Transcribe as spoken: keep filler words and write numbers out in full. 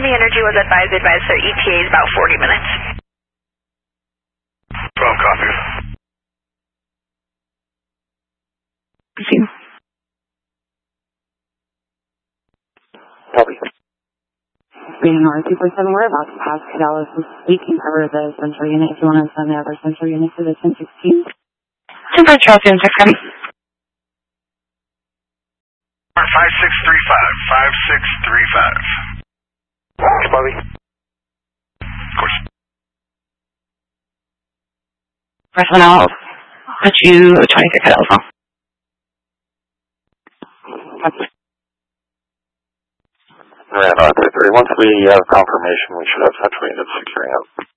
the energy was advised, advised, sir. E T A is about forty minutes. twelve copies. Thank you. Copy. Reading R two four seven, we're about to pass Cadellus. We can cover the central unit if you want to send the other central unit to the ten sixteen. Temper Charles ten six seven. five six three five, five six three five. Bobby. Of course. Press one out. Put you twenty-six Cadellus on. Ran R three three. Once we have confirmation, we should have central units securing up.